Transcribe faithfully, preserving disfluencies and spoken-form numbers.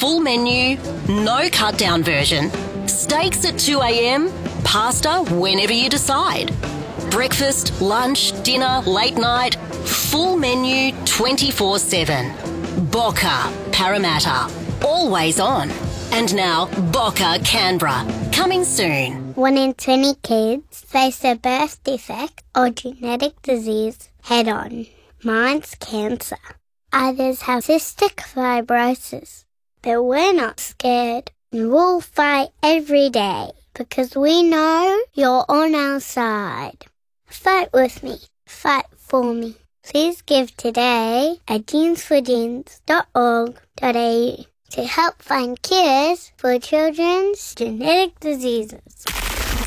full menu, no cut-down version. Steaks at two a.m, pasta whenever you decide. Breakfast, lunch, dinner, late night, full menu twenty-four seven. Boca, Parramatta, always on. And now, Boca, Canberra, coming soon. One in twenty kids face a birth defect or genetic disease head-on. Mine's cancer. Others have cystic fibrosis. But we're not scared, and we'll fight every day because we know you're on our side. Fight with me. Fight for me. Please give today at genes for genes dot org dot a u to help find cures for children's genetic diseases.